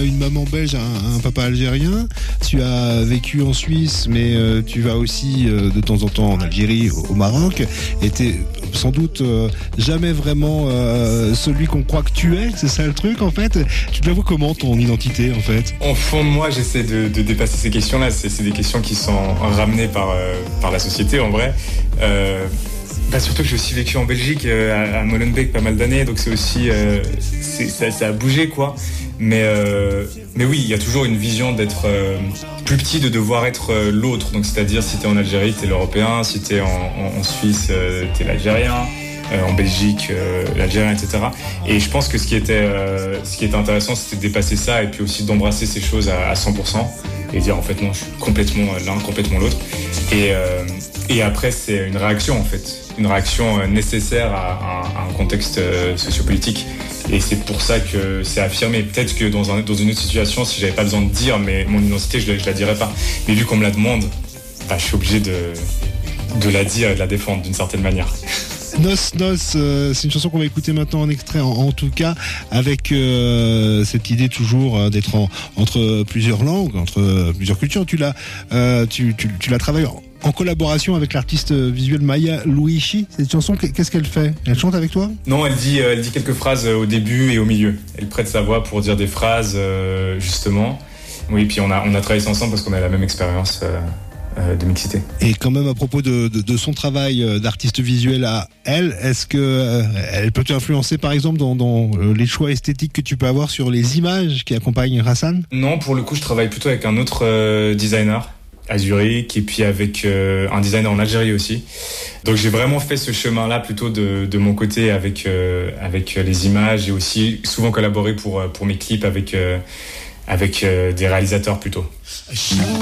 une maman belge, un papa algérien. Tu as vécu en Suisse, mais tu vas aussi de temps en temps en Algérie, au Maroc. Et t'es sans doute jamais vraiment celui qu'on croit que tu es. C'est ça le truc, en fait. Tu te la vois comment, ton identité, en fait? Au fond de moi, j'essaie de dépasser ces questions-là. C'est des questions qui sont ramenées par la société, en vrai. Surtout que j'ai aussi vécu en Belgique, à Molenbeek, pas mal d'années, donc c'est aussi ça a bougé, quoi. Mais oui, il y a toujours une vision d'être plus petit, de devoir être l'autre. Donc c'est-à-dire, si t'es en Algérie, t'es l'Européen, si t'es en Suisse, t'es l'Algérien, en Belgique, l'Algérien, etc. Et je pense que ce qui était intéressant, c'était de dépasser ça et puis aussi d'embrasser ces choses à 100%. Et dire, en fait, non, je suis complètement l'un, complètement l'autre. Et après, c'est une réaction, en fait. Une réaction nécessaire à un contexte sociopolitique. Et c'est pour ça que c'est affirmé. Peut-être que dans une autre situation, si j'avais pas besoin de dire mon identité, je la dirais pas. Mais vu qu'on me la demande, je suis obligé de la dire et de la défendre d'une certaine manière. Nos, c'est une chanson qu'on va écouter maintenant en extrait, en tout cas, avec cette idée toujours d'être entre plusieurs langues, entre plusieurs cultures. Tu l'as travaillé en collaboration avec l'artiste visuel Maya Louichi. Cette chanson, qu'est-ce qu'elle fait? Elle chante avec toi? Non, elle dit quelques phrases au début et au milieu. Elle prête sa voix pour dire des phrases, justement. Oui, puis on a travaillé ensemble parce qu'on a la même expérience de mixité. Et quand même, à propos de son travail d'artiste visuel à elle, est-ce que elle peut t'influencer, par exemple, dans les choix esthétiques que tu peux avoir sur les images qui accompagnent Hassan? Non, pour le coup, je travaille plutôt avec un autre designer à Zurich, et puis avec un designer en Algérie aussi. Donc j'ai vraiment fait ce chemin-là plutôt de mon côté avec les images, et aussi souvent collaboré pour mes clips avec des réalisateurs plutôt.